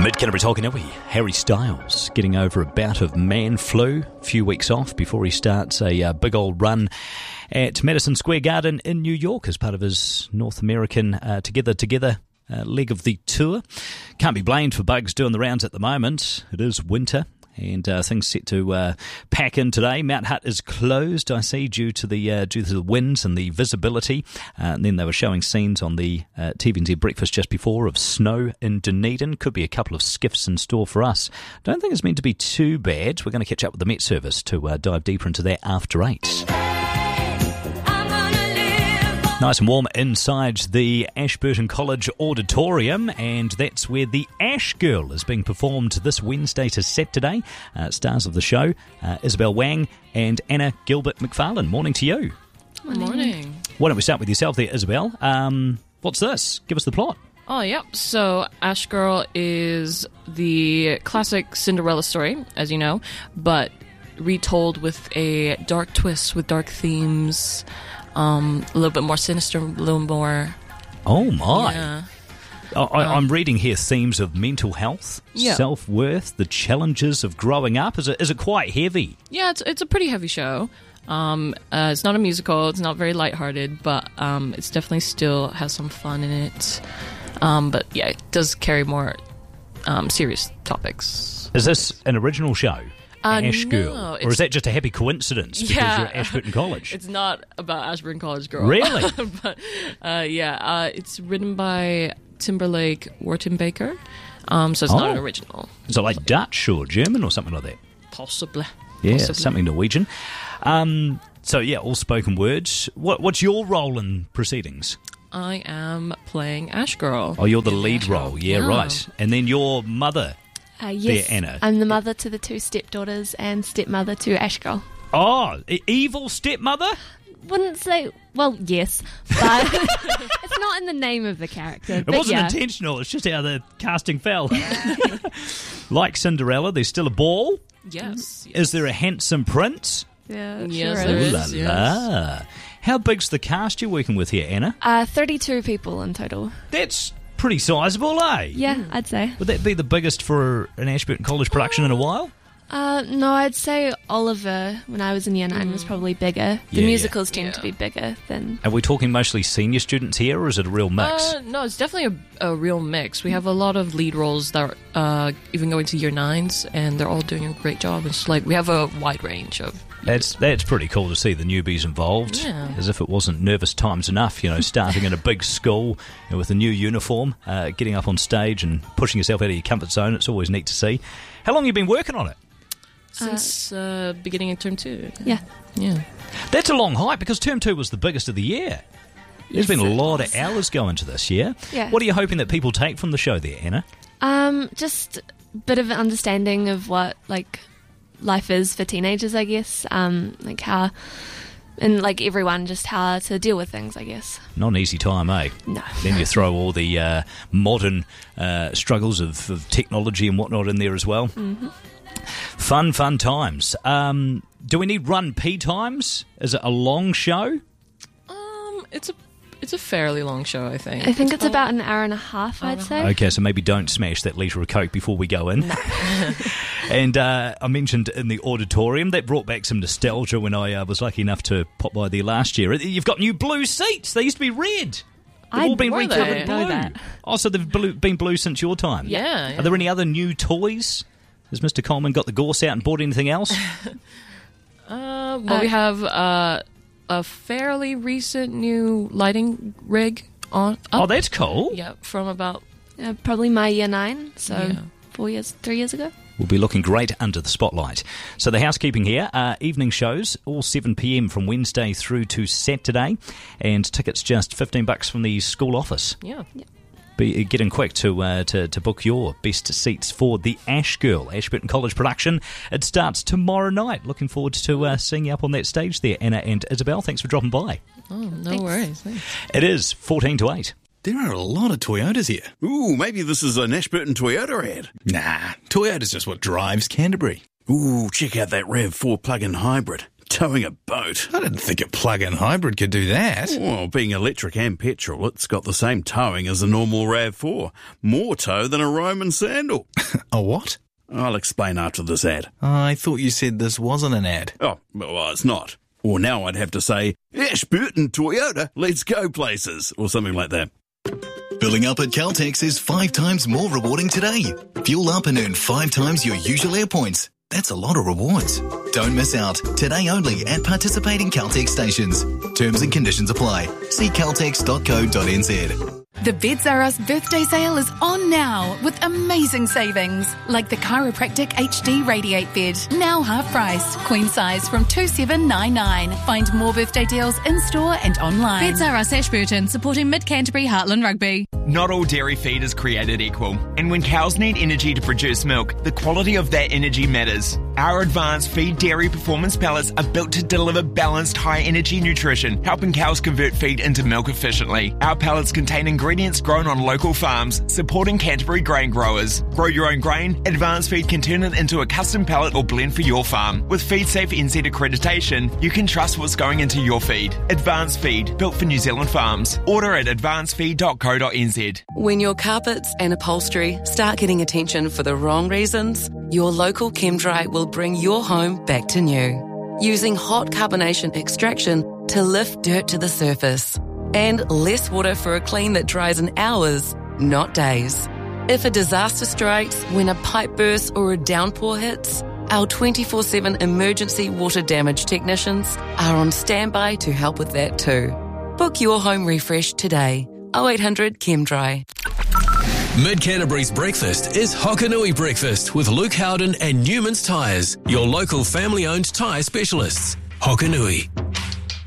Mid-Canterbury Talking Iwi, Harry Styles getting over a bout of man flu, a few weeks off before he starts a big old run at Madison Square Garden in New York as part of his North American Together leg of the tour. Can't be blamed for bugs doing the rounds at the moment. It is winter. And things set to pack in today. Mount Hutt is closed, I see, due to the winds and the visibility. And then they were showing scenes on the TVNZ breakfast just before of snow in Dunedin. Could be a couple of skiffs in store for us. Don't think it's meant to be too bad. We're going to catch up with the Met Service to dive deeper into that after 8. Nice and warm inside the Ashburton College Auditorium, and that's where the Ash Girl is being performed this Wednesday to Saturday. Stars of the show, Isabel Wang and Anna Gilbert McFarlane. Morning to you. Morning. Why don't we start with yourself there, Isabel? What's this? Give us the plot. Oh, yep. So Ash Girl is the classic Cinderella story, as you know, but retold with a dark twist, with dark themes, a little bit more sinister, a little more... Oh, my. Yeah. I'm reading here themes of mental health, self-worth, the challenges of growing up. Is it quite heavy? Yeah, it's a pretty heavy show. It's not a musical. It's not very lighthearted, but it's definitely still has some fun in it. But yeah, it does carry more serious topics. Is this an original show? Ash Girl? No, or is that just a happy coincidence because you're at Ashburton College? It's not about Ashburton College Girl. Really? But it's written by Timberlake Wharton Baker, so it's not an original. Is it like Dutch or German or something like that? Possibly. Yeah, something Norwegian. So yeah, all spoken words. What's your role in proceedings? I am playing Ash Girl. Oh, you're the lead role. Yeah, right. And then your mother. Yes, there, Anna. I'm the mother to the 2 stepdaughters and stepmother to Ash Girl. Oh, evil stepmother? Wouldn't say, well, yes, but it's not in the name of the character. It wasn't intentional, it's just how the casting fell. Like Cinderella, there's still a ball. Yes. Is there a handsome prince? Yeah, Yes, sure there is. is. La. How big's the cast you're working with here, Anna? 32 people in total. That's pretty sizable, eh? Yeah, I'd say. Would that be the biggest for an Ashburton College production in a while? No, I'd say Oliver, when I was in year 9, was probably bigger. The musicals tend to be bigger than... Are we talking mostly senior students here, or is it a real mix? No, it's definitely a real mix. We have a lot of lead roles that are even going to year 9s, and they're all doing a great job. It's like we have a wide range of... That's pretty cool to see the newbies involved. Yeah. As if it wasn't nervous times enough, starting in a big school with a new uniform, getting up on stage and pushing yourself out of your comfort zone. It's always neat to see. How long have you been working on it? Since beginning of term 2. Yeah. Yeah. That's a long hike because term 2 was the biggest of the year. There's been a lot of hours going to this, yeah? Yeah. What are you hoping that people take from the show there, Anna? Just a bit of an understanding of what, life is for teenagers, I guess. How... And everyone, just how to deal with things, I guess. Not an easy time, eh? No. Then you throw all the modern struggles of technology and whatnot in there as well. Mm-hmm. Fun times. Do we need run P times? Is it a long show? It's a fairly long show, I think. I think it's about an hour and a half, I'd say. Okay, so maybe don't smash that litre of Coke before we go in. No. And I mentioned in the auditorium, that brought back some nostalgia when I was lucky enough to pop by there last year. You've got new blue seats. They used to be red. They've all been recovered blue. Know that. Oh, so they've been blue since your time? Yeah. Are there any other new toys? Has Mr. Coleman got the gorse out and bought anything else? We have a fairly recent new lighting rig on. Oh, that's cool. Yeah, from about... Probably my year 9, so 3 years ago. Will be looking great under the spotlight. So the housekeeping here, evening shows, all 7 p.m. from Wednesday through to Saturday, and tickets just $15 from the school office. Yeah. Be getting quick to book your best seats for the Ash Girl, Ashburton College production. It starts tomorrow night. Looking forward to seeing you up on that stage there, Anna and Isabel. Thanks for dropping by. Oh, no worries. Thanks. It is 14 to 8. There are a lot of Toyotas here. Ooh, maybe this is an Ashburton Toyota ad. Nah, Toyota's just what drives Canterbury. Ooh, check out that RAV4 plug-in hybrid. towing a boat. I didn't think a plug-in hybrid could do that. Well, being electric and petrol, it's got the same towing as a normal RAV4. More tow than a Roman sandal. A what? I'll explain after this ad. I thought you said this wasn't an ad. Oh, well, it's not. Or now I'd have to say, Ashburton Toyota, let's go places, or something like that. Filling up at Caltex is 5 times more rewarding today. Fuel up and earn 5 times your usual air points. That's a lot of rewards. Don't miss out. Today only at participating Caltex stations. Terms and conditions apply. See caltex.co.nz. The Beds R Us birthday sale is on now with amazing savings, like the Chiropractic HD Radiate bed, now half price, queen size from $2,799. Find more birthday deals in store and online. Beds R Us Ashburton, supporting Mid Canterbury Heartland Rugby. Not all dairy feed is created equal, and when cows need energy to produce milk, the quality of that energy matters. Our advanced feed dairy performance pellets are built to deliver balanced, high-energy nutrition, helping cows convert feed into milk efficiently. Our pellets contain ingredients grown on local farms, supporting Canterbury grain growers. Grow your own grain? Advanced Feed can turn it into a custom pellet or blend for your farm. With FeedSafe NZ accreditation, you can trust what's going into your feed. Advanced Feed, built for New Zealand farms. Order at advancedfeed.co.nz. When your carpets and upholstery start getting attention for the wrong reasons, your local ChemDry will bring your home back to new. Using hot carbonation extraction to lift dirt to the surface. And less water for a clean that dries in hours, not days. If a disaster strikes, when a pipe bursts or a downpour hits, our 24/7 emergency water damage technicians are on standby to help with that too. Book your home refresh today. 0800 ChemDry. Mid Canterbury's breakfast is Hokanui Breakfast with Luke Howden and Newman's Tyres, your local family-owned tyre specialists. Hokanui.